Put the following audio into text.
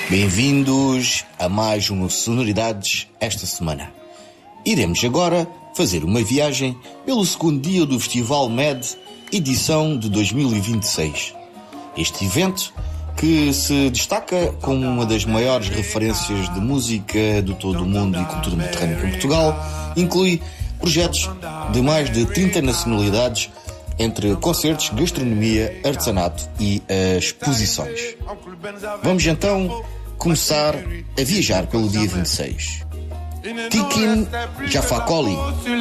Bem-vindos a mais uma Sonoridades esta semana. Iremos agora fazer uma viagem pelo segundo dia do Festival MED, edição de 2026. Este evento, que se destaca como uma das maiores referências de música de todo o mundo e cultura mediterrânea em Portugal, inclui projetos de mais de 30 nacionalidades, entre concertos, gastronomia, artesanato e exposições. Vamos então começar a viajar pelo dia 26. Tikin Jafakoli.